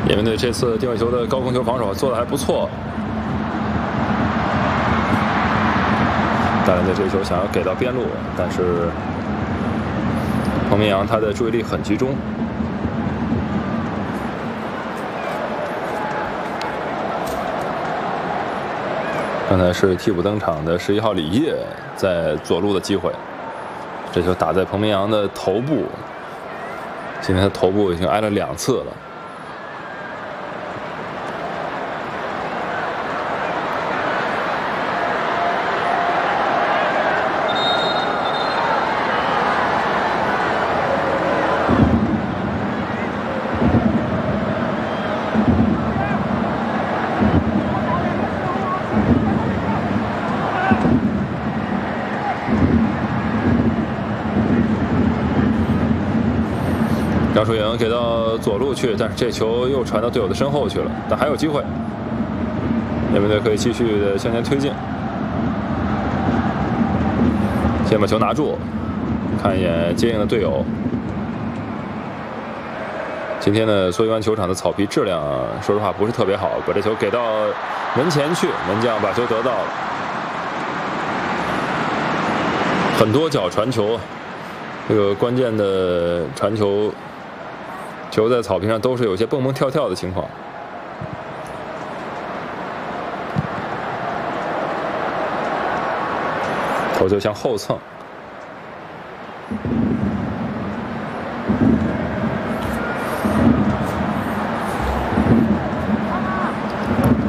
也门队这次定位球的高空球防守做得还不错。大连队这球想要给到边路，但是彭明阳他的注意力很集中。刚才是替补登场的11号李烨在左路的机会，这球打在彭明阳的头部，今天他头部已经挨了2次了。张树颖给到左路去，但是这球又传到队友的身后去了，但还有机会，也门队可以继续的向前推进。先把球拿住，看一眼接应的队友。今天的苏伊湾球场的草皮质量，说实话不是特别好，把这球给到门前去，门将把球得到了。很多脚传球，这个关键的传球。球在草坪上都是有些蹦蹦跳跳的情况，头球向后蹭，